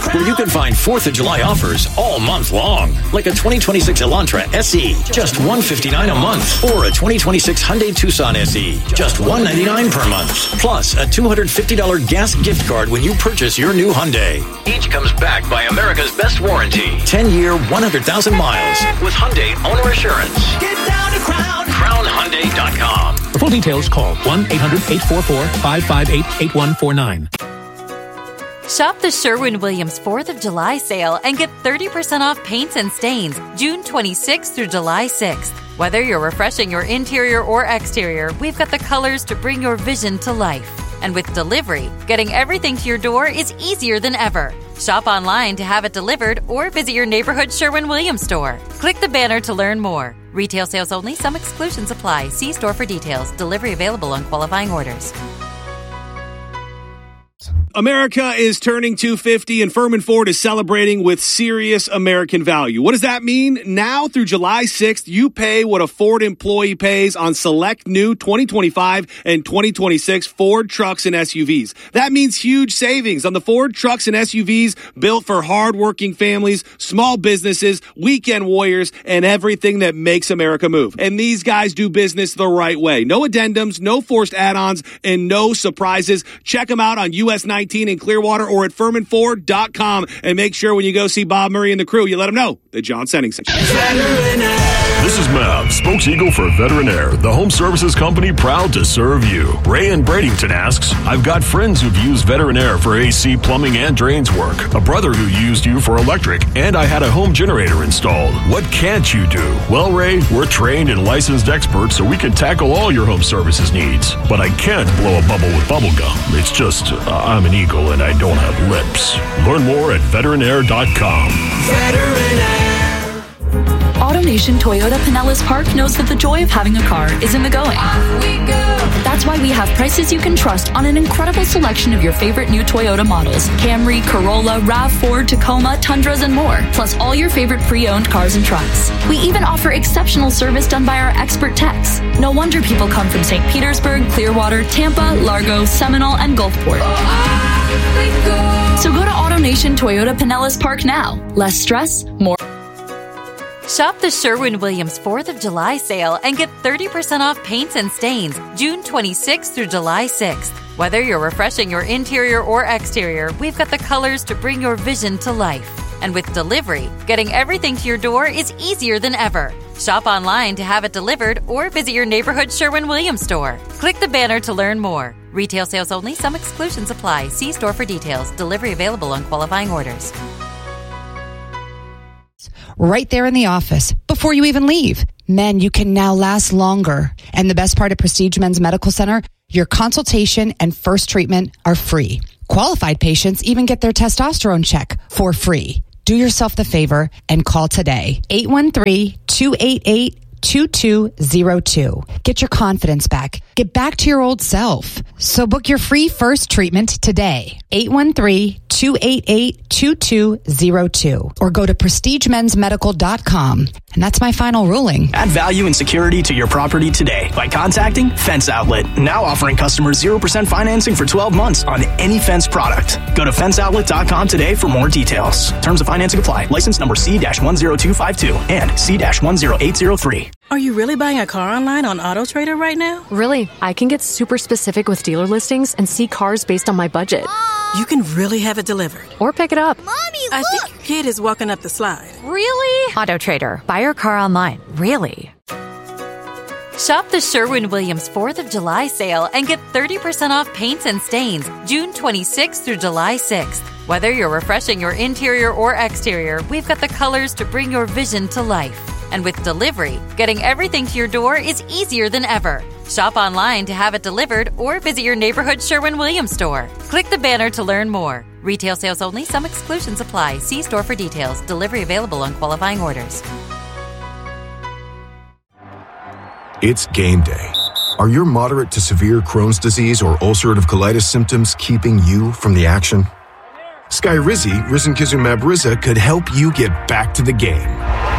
where you can find 4th of July offers all month long. Like a 2026 Elantra SE, just $159 a month. Or a 2026 Hyundai Tucson SE, just $199 per month. Plus a $250 gas gift card when you purchase your new Hyundai. Each comes backed by America's best warranty. 10-year, 100,000 miles with Hyundai Owner Assurance. Get down to Crown. CrownHyundai.com. For full details, call 1-800-844-558-8149. Shop the Sherwin-Williams 4th of July sale and get 30% off paints and stains June 26th through July 6th. Whether you're refreshing your interior or exterior, we've got the colors to bring your vision to life. And with delivery, getting everything to your door is easier than ever. Shop online to have it delivered or visit your neighborhood Sherwin-Williams store. Click the banner to learn more. Retail sales only. Some exclusions apply. See store for details. Delivery available on qualifying orders. America is turning 250 and Furman Ford is celebrating with serious American value. What does that mean? Now through July 6th, you pay what a Ford employee pays on select new 2025 and 2026 Ford trucks and SUVs. That means huge savings on the Ford trucks and SUVs built for hardworking families, small businesses, weekend warriors, and everything that makes America move. And these guys do business the right way. No addendums, no forced add-ons, and no surprises. Check them out on US 19 in Clearwater or at FurmanFord.com, and make sure when you go see Bob Murray and the crew, you let them know that John's sending you. This is Mav, spokes-eagle for Veteran Air, the home services company proud to serve you. Ray in Bradenton asks, I've got friends who've used Veteran Air for AC, plumbing, and drains work. A brother who used you for electric, and I had a home generator installed. What can't you do? Well, Ray, we're trained and licensed experts, so we can tackle all your home services needs. But I can't blow a bubble with bubble gum. It's just, I'm an eagle and I don't have lips. Learn more at veteranair.com. Veteran Air. AutoNation Toyota Pinellas Park knows that the joy of having a car is in the going. Off we go. That's why we have prices you can trust on an incredible selection of your favorite new Toyota models. Camry, Corolla, RAV4, Tacoma, Tundras, and more. Plus all your favorite pre-owned cars and trucks. We even offer exceptional service done by our expert techs. No wonder people come from St. Petersburg, Clearwater, Tampa, Largo, Seminole, and Gulfport. Off we go. So go to AutoNation Toyota Pinellas Park now. Less stress, more. Shop the Sherwin-Williams 4th of July sale and get 30% off paints and stains June 26th through July 6th. Whether you're refreshing your interior or exterior, we've got the colors to bring your vision to life. And with delivery, getting everything to your door is easier than ever. Shop online to have it delivered or visit your neighborhood Sherwin-Williams store. Click the banner to learn more. Retail sales only. Some exclusions apply. See store for details. Delivery available on qualifying orders. Right there in the office before you even leave. Men, you can now last longer. And the best part of Prestige Men's Medical Center, your consultation and first treatment are free. Qualified patients even get their testosterone check for free. Do yourself the favor and call today. 813-288-2202. Get your confidence back. Get back to your old self. So book your free first treatment today. 813-288-2202. Or go to prestigemensmedical.com. And that's my final ruling. Add value and security to your property today by contacting Fence Outlet. Now offering customers 0% financing for 12 months on any Fence product. Go to fenceoutlet.com today for more details. Terms of financing apply. License number C-10252 and C-10803. Are you really buying a car online on AutoTrader right now? Really, I can get super specific with dealer listings and see cars based on my budget. You can really have it delivered. Or pick it up. Mommy, look! I think your kid is walking up the slide. Really? AutoTrader. Buy your car online. Really. Shop the Sherwin-Williams 4th of July sale and get 30% off paints and stains June 26th through July 6th. Whether you're refreshing your interior or exterior, we've got the colors to bring your vision to life. And with delivery, getting everything to your door is easier than ever. Shop online to have it delivered or visit your neighborhood Sherwin-Williams store. Click the banner to learn more. Retail sales only. Some exclusions apply. See store for details. Delivery available on qualifying orders. It's game day. Are your moderate to severe Crohn's disease or ulcerative colitis symptoms keeping you from the action? Skyrizi, risankizumab Riza, could help you get back to the game.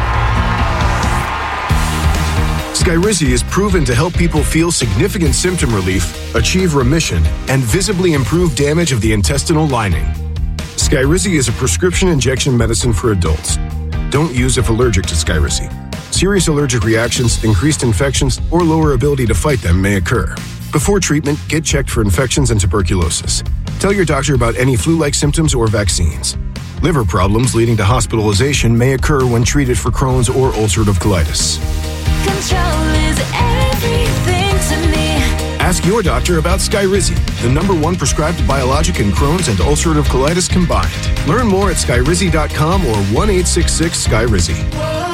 Skyrizi is proven to help people feel significant symptom relief, achieve remission, and visibly improve damage of the intestinal lining. Skyrizi is a prescription injection medicine for adults. Don't use if allergic to Skyrizi. Serious allergic reactions, increased infections, or lower ability to fight them may occur. Before treatment, get checked for infections and tuberculosis. Tell your doctor about any flu-like symptoms or vaccines. Liver problems leading to hospitalization may occur when treated for Crohn's or ulcerative colitis. Control is everything to me. Ask your doctor about Skyrizi, the #1 prescribed biologic in Crohn's and ulcerative colitis combined. Learn more at skyrizi.com or 1-866-SKYRIZI.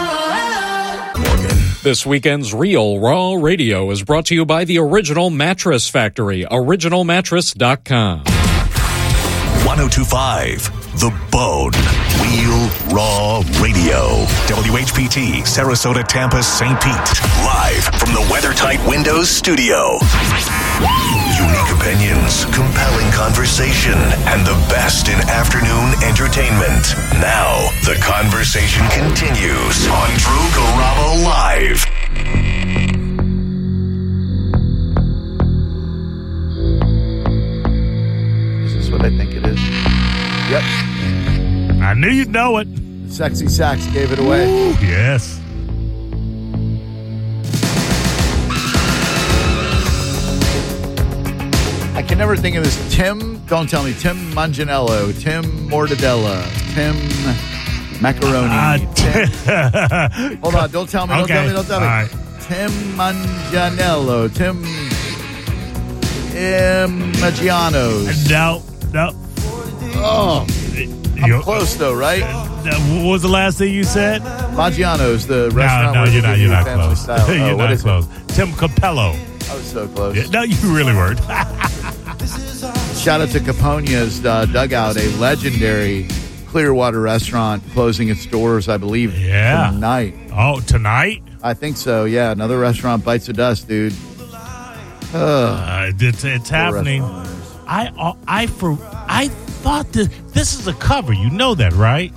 This weekend's Real Raw Radio is brought to you by the Original Mattress Factory, originalmattress.com. 1025, The Bone. Real Raw Radio. WHPT, Sarasota, Tampa, St. Pete. Live from the WeatherTight Windows studio. Unique opinions, compelling conversation, and the best in afternoon entertainment. Now, the conversation continues on Drew Garabo Live. Is this what I think it is? Yep. I knew you'd know it. Sexy Sax gave it away. Ooh, yes. I can never think of this. Tim, don't tell me. Tim Manganiello, Tim Mortadella, Tim Macaroni. Hold on, don't tell me. Don't tell me. Don't tell me. Right. Tim Manganiello, Tim Maggiano's. No. Oh, I'm close though, right? What was the last thing you said? Maggiano's, the restaurant. No, where you're they not. You're not family close. style. You're what not is close. it? Tim Capello. I was so close. Yeah, no, you really weren't. Shout out to Caponia's Dugout, a legendary Clearwater restaurant closing its doors, I believe, tonight. Oh, tonight? I think so, yeah. Another restaurant bites the dust, dude. It's happening. I thought this is a cover. You know that, right?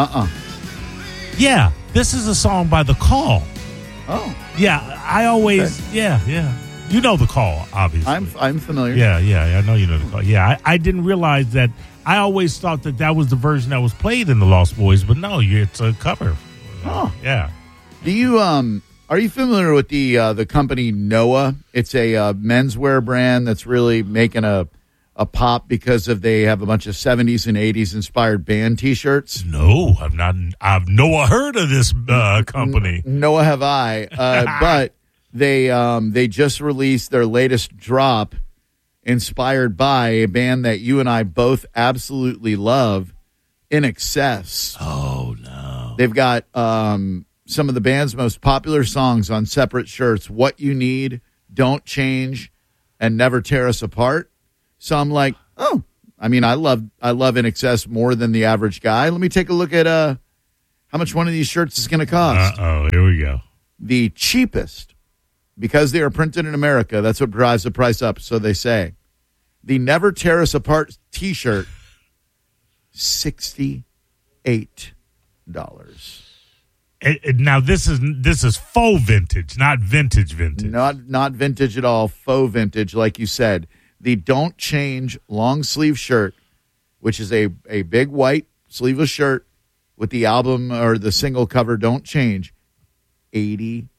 Yeah, this is a song by The Call. Oh. Yeah, I always, yeah. You know The Call, obviously. I'm familiar. Yeah, I know you know The Call. Yeah, I didn't realize that. I always thought that was the version that was played in the Lost Boys, but no, it's a cover. Oh. Yeah. Do you, are you familiar with the company Noah? It's a menswear brand that's really making a pop because they have a bunch of 70s and 80s inspired band T-shirts. No, I've not. I've Noah heard of this company. Noah have I. But they just released their latest drop, inspired by a band that you and I both absolutely love, In Excess. Oh no! They've got some of the band's most popular songs on separate shirts. What You Need, Don't Change, and Never Tear Us Apart. So I'm like, oh, I mean, I love In Excess more than the average guy. Let me take a look at how much one of these shirts is going to cost. Here we go. The cheapest, because they are printed in America, that's what drives the price up, so they say. The Never Tear Us Apart T-shirt, $68. Now this is faux vintage, not vintage. Not vintage at all, faux vintage, like you said. The Don't Change long sleeve shirt, which is a big white sleeveless shirt with the album or the single cover Don't Change, $88.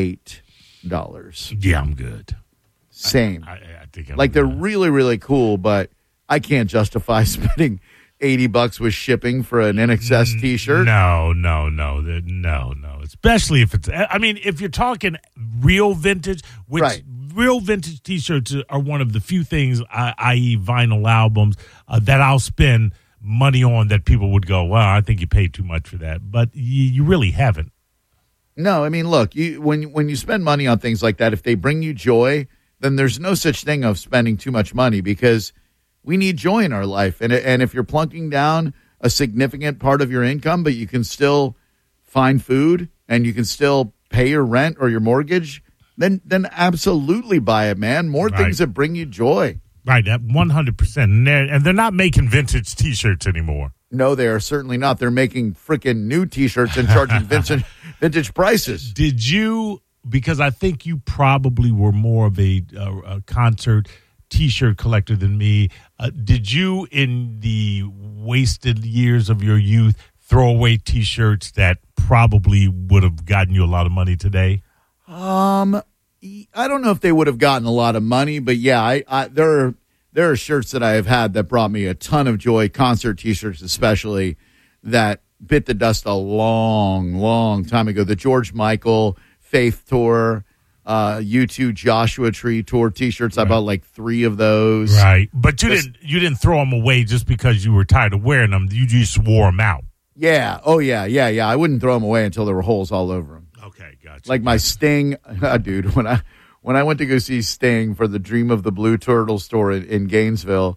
Yeah, I'm good. Same. I think I'm like, they're really, really cool, but I can't justify spending $80 with shipping for an NXS T-shirt. No. Especially if it's, I mean, if you're talking real vintage, which real vintage T-shirts are one of the few things, i.e. vinyl albums, that I'll spend money on that people would go, well, I think you paid too much for that. But you really haven't. No, I mean, look, when you spend money on things like that, if they bring you joy, then there's no such thing of spending too much money, because we need joy in our life. And if you're plunking down a significant part of your income, but you can still find food and you can still pay your rent or your mortgage, then absolutely buy it, man. More things that bring you joy. Right, 100%. And they're not making vintage T-shirts anymore. No, they are certainly not. They're making freaking new T-shirts and charging vintage prices. Did you, because I think you probably were more of a concert T-shirt collector than me. Did you, in the wasted years of your youth, throw away T-shirts that probably would have gotten you a lot of money today? I don't know if they would have gotten a lot of money, but yeah, there are shirts that I have had that brought me a ton of joy, concert T-shirts especially, that bit the dust a long, long time ago. The George Michael Faith Tour, U2 Joshua Tree Tour T-shirts. I bought like 3 of those. Right, but you didn't throw them away just because you were tired of wearing them. You just wore them out. Yeah. Oh, yeah. I wouldn't throw them away until there were holes all over them. Okay, gotcha. Like my Sting, dude. When I went to go see Sting for the Dream of the Blue Turtles tour in Gainesville,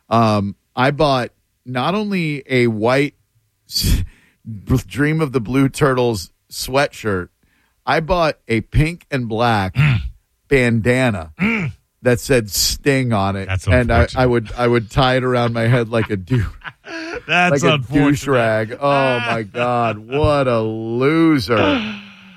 I bought not only a white Dream of the Blue Turtles sweatshirt, I bought a pink and black bandana that said Sting on it. That's and I would tie it around my head like a That's like a douche rag. Oh my God, what a loser!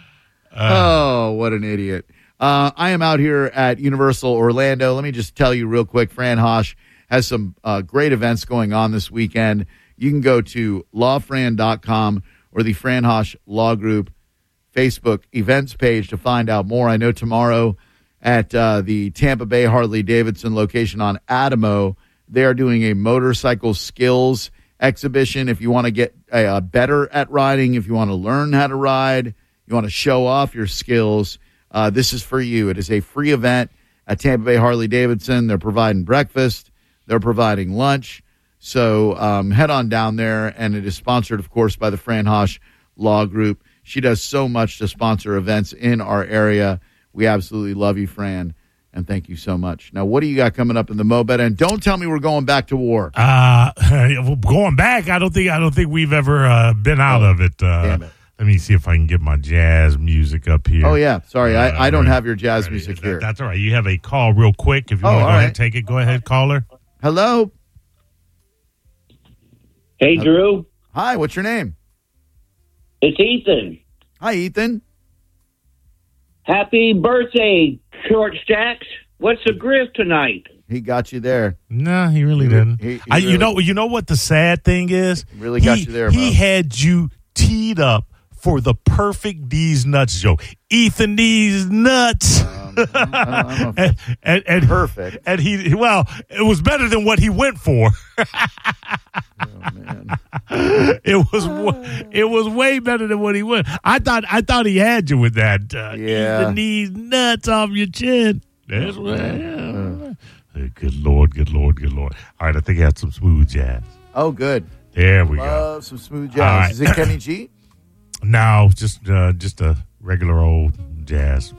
Oh, what an idiot! I am out here at Universal Orlando. Let me just tell you real quick, Fran Hosch has some great events going on this weekend. You can go to lawfran.com or the Fran Hosch Law Group Facebook events page to find out more. I know tomorrow at the Tampa Bay Harley-Davidson location on Adamo, they are doing a motorcycle skills exhibition. If you want to get better at riding, if you want to learn how to ride, you want to show off your skills, this is for you. It is a free event at Tampa Bay Harley-Davidson. They're providing breakfast. They're providing lunch. So head on down there, and it is sponsored, of course, by the Fran Hosch Law Group. She does so much to sponsor events in our area. We absolutely love you, Fran, and thank you so much. Now, what do you got coming up in the Mobet? And don't tell me we're going back to war. Going back, I don't think we've ever been out of it. Damn it. Let me see if I can get my jazz music up here. Oh, yeah. Sorry, I don't have your jazz music here. That's all right. You have a call real quick. If you want to go ahead and take it, go ahead, caller. Hello. Hey, Drew. Hi, what's your name? It's Ethan. Hi, Ethan. Happy birthday, Short Stacks. What's the grift tonight? He got you there. No, he really didn't. You know what the sad thing is? He really got you there, bro. He had you teed up for the perfect D's Nuts joke. Ethan D's Nuts. And perfect. And it was better than what he went for. Man. It was way better than what he went. I thought he had you with that. Ethan D's Nuts off your chin. That's what. Good Lord. All right, I think he had some smooth jazz. Oh, good. There we go. Love some smooth jazz. Right. Is it Kenny G? No, just a regular old jazz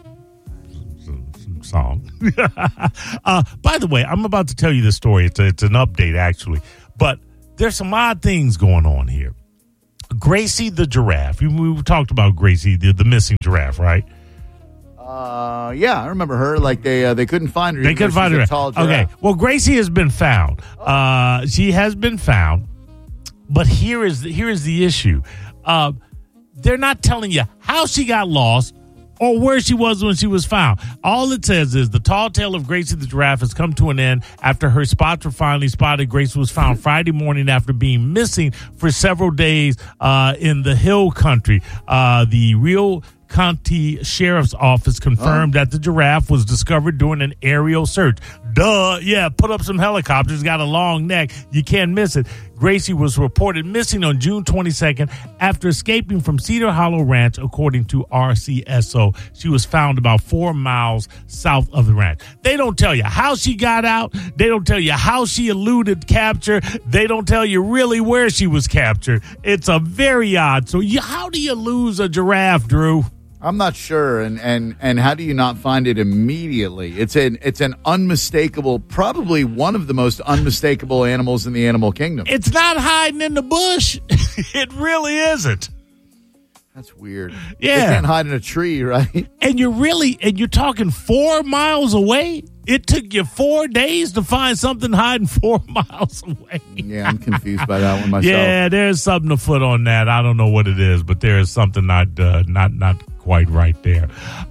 song. By the way, I'm about to tell you this story. It's an update, actually. But there's some odd things going on here. Gracie the giraffe. We talked about Gracie, the missing giraffe, right? Yeah, I remember her. Like they couldn't find her. They couldn't find her. Tall giraffe. Okay. Well, Gracie has been found. She has been found. But here is the issue. They're not telling you how she got lost or where she was when she was found. All it says is the tall tale of Gracie the giraffe has come to an end after her spots were finally spotted. Gracie was found Friday morning after being missing for several days in the hill country. The Rio County Sheriff's Office confirmed that the giraffe was discovered during an aerial search. Duh. Yeah, put up some helicopters, got a long neck. You can't miss it. Gracie was reported missing on June 22nd after escaping from Cedar Hollow Ranch, according to RCSO. She was found about 4 miles south of the ranch. They don't tell you how she got out. They don't tell you how she eluded capture. They don't tell you really where she was captured. It's a very odd. So how do you lose a giraffe, Drew? I'm not sure, and how do you not find it immediately? It's an unmistakable, probably one of the most unmistakable animals in the animal kingdom. It's not hiding in the bush. It really isn't. That's weird. Yeah, they can't hide in a tree, right? And you're talking 4 miles away. It took you 4 days to find something hiding 4 miles away. Yeah, I'm confused by that one myself. Yeah, there's something afoot on that. I don't know what it is, but there is something not quite right there.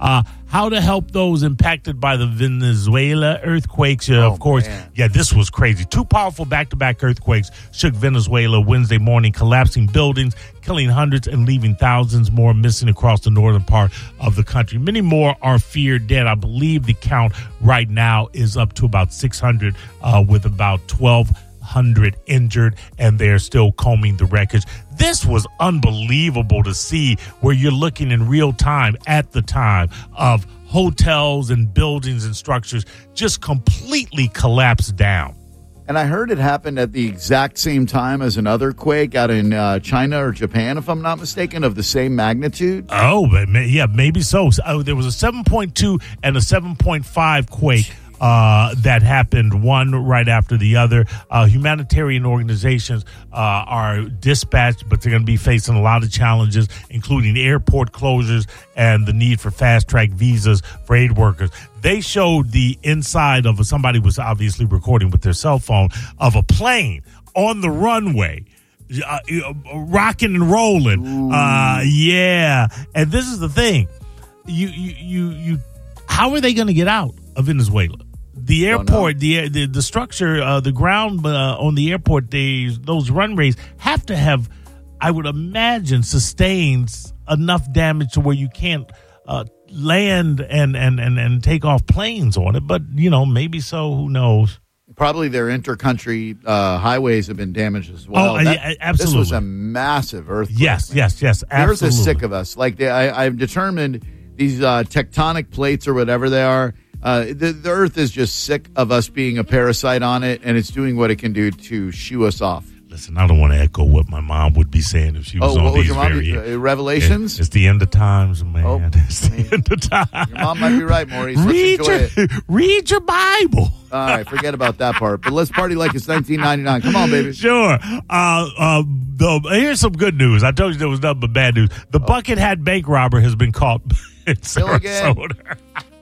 how to help those impacted by the Venezuela earthquakes. Of course, yeah, this was crazy. 2 powerful back-to-back earthquakes shook Venezuela Wednesday morning, collapsing buildings, killing hundreds and leaving thousands more missing across the northern part of the country. Many more are feared dead. I believe the count right now is up to about 600, with about 1,200 injured, and they're still combing the wreckage. This was unbelievable to see, where you're looking in real time at the time of hotels and buildings and structures just completely collapsed down. And I heard it happened at the exact same time as another quake out in China or Japan, if I'm not mistaken, of the same magnitude. Oh, yeah, maybe so. There was a 7.2 and a 7.5 quake that happened, one right after the other. Humanitarian organizations are dispatched, but they're going to be facing a lot of challenges, including airport closures and the need for fast-track visas for aid workers. They showed the inside of somebody was obviously recording with their cell phone of a plane on the runway. Rocking and rolling. Yeah. And this is the thing. You how are they going to get out of Venezuela? The airport, the structure, the ground on the airport, those runways have to have, I would imagine, sustained enough damage to where you can't land and take off planes on it. But, maybe so. Who knows? Probably their intercountry highways have been damaged as well. Yeah, absolutely. This was a massive earthquake. Yes, absolutely. The Earth is sick of us. Like I've determined these tectonic plates or whatever they are. The Earth is just sick of us being a parasite on it, and it's doing what it can do to shoo us off. Listen, I don't want to echo what my mom would be saying if she was on these Revelations? It's the end of times, man. It's the end of times. Your mom might be right, Maurice. Read your Bible. All right, forget about that part. But let's party like it's 1999. Come on, baby. Sure. Here's some good news. I told you there was nothing but bad news. The bucket hat bank robber has been caught in Sarasota.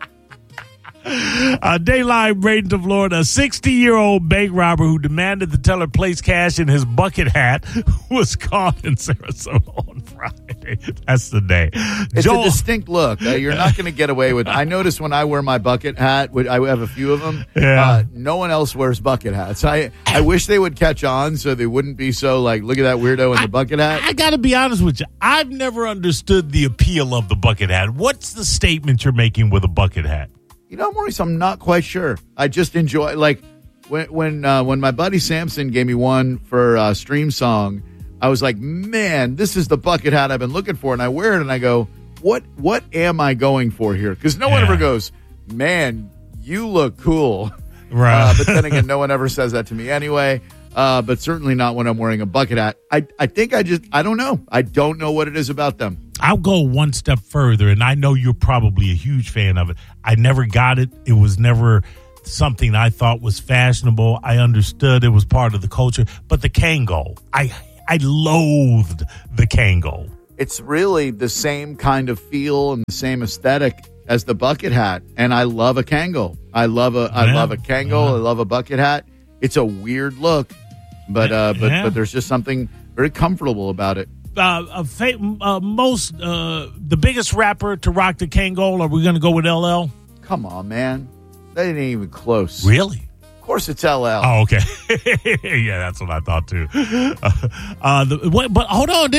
Dayline, Bradenton, Florida. A 60-year-old bank robber who demanded the teller place cash in his bucket hat was caught in Sarasota on Friday. That's the day. It's a distinct look. You're not going to get away with it. I notice when I wear my bucket hat, I have a few of them, no one else wears bucket hats. I wish they would catch on so they wouldn't be so like, look at that weirdo in the bucket hat. I got to be honest with you. I've never understood the appeal of the bucket hat. What's the statement you're making with a bucket hat? Maurice, I'm not quite sure. I just enjoy, like, when my buddy Samson gave me one for Stream Song, I was like, man, this is the bucket hat I've been looking for. And I wear it and I go, what am I going for here? Because no one ever goes, man, you look cool. Right. But then again, no one ever says that to me anyway. But certainly not when I'm wearing a bucket hat. I think I don't know. I don't know what it is about them. I'll go one step further, and I know you're probably a huge fan of it. I never got it. It was never something I thought was fashionable. I understood it was part of the culture. But the Kangol, I loathed the Kangol. It's really the same kind of feel and the same aesthetic as the bucket hat, and I love a Kangol. I love a Kangol. I love a bucket hat. It's a weird look, but there's just something very comfortable about it. The biggest rapper to rock the Kangol, are we going to go with LL? Come on, man. That ain't even close. Really? Of course it's LL. Oh, okay. Yeah, that's what I thought, too. But hold on.